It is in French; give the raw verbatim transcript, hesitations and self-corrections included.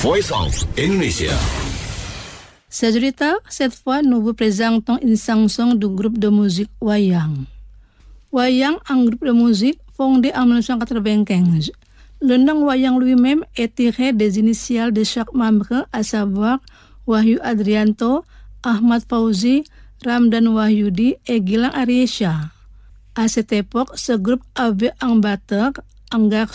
Voice of Indonesia. Sejuta, cette fois, nous vous présentons une chanson du groupe de musique Wayang. Wayang, un groupe de musique fondé en dix-neuf cent quatre-vingt-quinze. Le nom Wayang lui-même est tiré des initiales de chaque membre, à savoir Wahyu Adrianto, Ahmad Fauzi, Ramdan Wahyudi et Gilang Aryesya. À cette époque, ce groupe avait un batteur, un garçon